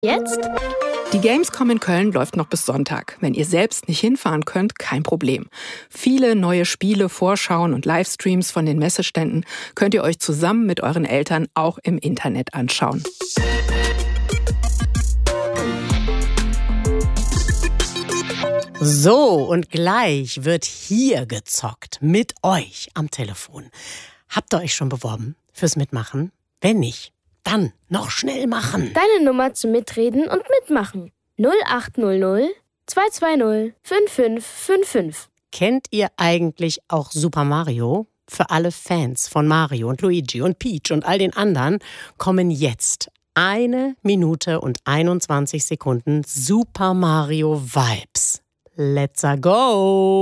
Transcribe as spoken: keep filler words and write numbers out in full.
Jetzt? Die Gamescom in Köln läuft noch bis Sonntag. Wenn ihr selbst nicht hinfahren könnt, kein Problem. Viele neue Spiele, Vorschauen und Livestreams von den Messeständen könnt ihr euch zusammen mit euren Eltern auch im Internet anschauen. So, und gleich wird hier gezockt mit euch am Telefon. Habt ihr euch schon beworben fürs Mitmachen? Wenn nicht, dann noch schnell machen. Deine Nummer zum Mitreden und Mitmachen. null acht null null zwei zwei null fünf fünf fünf fünf. Kennt ihr eigentlich auch Super Mario? Für alle Fans von Mario und Luigi und Peach und all den anderen kommen jetzt eine Minute und einundzwanzig Sekunden Super Mario Vibes. Let's go!